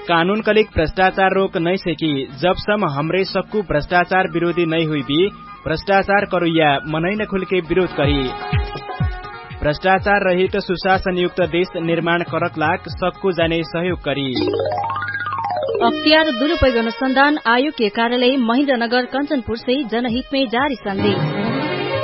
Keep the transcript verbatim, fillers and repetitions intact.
कानून कलिक भ्रष्टाचार रोक नहीं सकी जबसम्म हमरे सबको भ्रष्टाचार विरोधी नहीं हुई भी भ्रष्टाचार करुया मनै न खुल के विरोध करी। भ्रष्टाचार रहित सुशासन युक्त देश निर्माण करक लाग सबको जाने सहयोग करी। अख्तियार दुरुपयोग अनुसंधान आयोग के कार्यालय महेन्द्रनगर कंचनपुर से जनहित में जारी संदेश।